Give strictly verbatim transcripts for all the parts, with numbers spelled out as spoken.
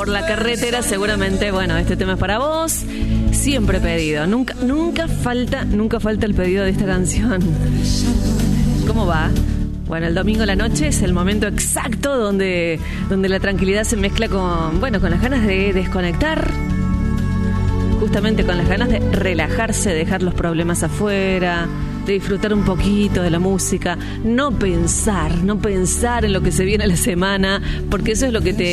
por la carretera, seguramente, bueno, este tema es para vos. Siempre pedido, nunca, nunca falta, nunca falta el pedido de esta canción. ¿Cómo va? Bueno, el domingo a la noche es el momento exacto donde, donde la tranquilidad se mezcla con, bueno, con las ganas de desconectar. Justamente con las ganas de relajarse, dejar los problemas afuera, de disfrutar un poquito de la música, no pensar, no pensar en lo que se viene la semana, porque eso es lo que te,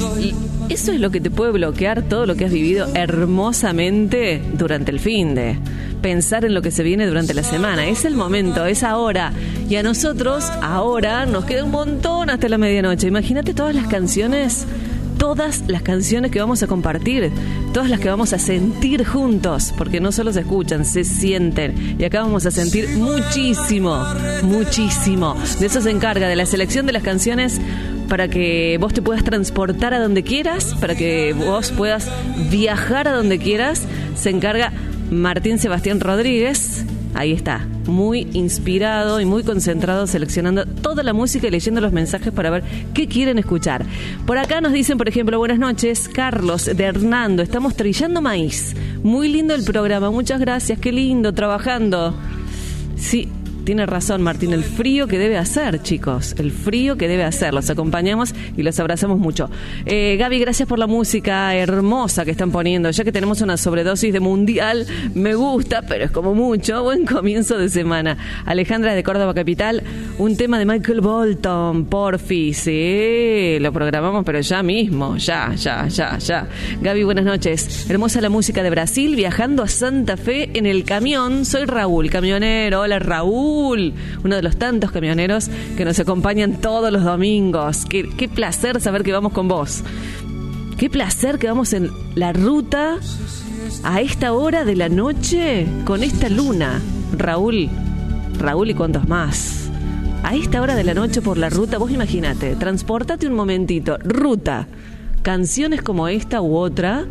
eso es lo que te puede bloquear todo lo que has vivido hermosamente durante el finde. Pensar en lo que se viene durante la semana, es el momento, es ahora. Y a nosotros, ahora, nos queda un montón hasta la medianoche. Imagínate todas las canciones, todas las canciones que vamos a compartir, todas las que vamos a sentir juntos, porque no solo se escuchan, se sienten. Y acá vamos a sentir muchísimo, muchísimo. De eso se encarga, de la selección de las canciones, para que vos te puedas transportar a donde quieras, para que vos puedas viajar a donde quieras. Se encarga Martín Sebastián Rodríguez. Ahí está, muy inspirado y muy concentrado, seleccionando toda la música y leyendo los mensajes para ver qué quieren escuchar. Por acá nos dicen, por ejemplo, buenas noches, Carlos de Hernando, estamos trillando maíz. Muy lindo el programa, muchas gracias, qué lindo, trabajando. Sí, tiene razón Martín, el frío que debe hacer, chicos, el frío que debe hacer. Los acompañamos y los abrazamos mucho. Eh, Gaby, gracias por la música hermosa que están poniendo. Ya que tenemos una sobredosis de mundial, me gusta, pero es como mucho. Buen comienzo de semana. Alejandra de Córdoba Capital, un tema de Michael Bolton, porfi. Sí, lo programamos, pero ya mismo, ya, ya, ya, ya. Gaby, buenas noches. Hermosa la música de Brasil, viajando a Santa Fe en el camión. Soy Raúl, camionero. Hola, Raúl. Uno de los tantos camioneros que nos acompañan todos los domingos. Qué, qué placer saber que vamos con vos. Qué placer que vamos en la ruta a esta hora de la noche con esta luna. Raúl, Raúl y cuantos más. A esta hora de la noche por la ruta, vos imagínate, transportate un momentito. Ruta, canciones como esta u otra,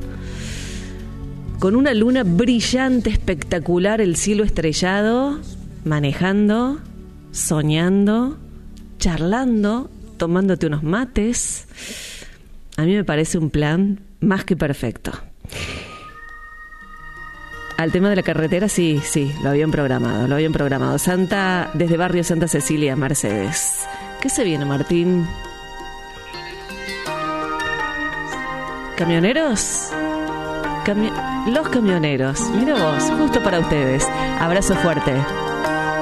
con una luna brillante, espectacular, el cielo estrellado, manejando, soñando, charlando, tomándote unos mates. A mí me parece un plan más que perfecto. Al tema de la carretera, sí, sí, lo habían programado, lo habían programado. Santa, desde Barrio Santa Cecilia, Mercedes. ¿Qué se viene, Martín? ¿Camioneros? Cami- Los camioneros, mira vos, justo para ustedes. Abrazo fuerte.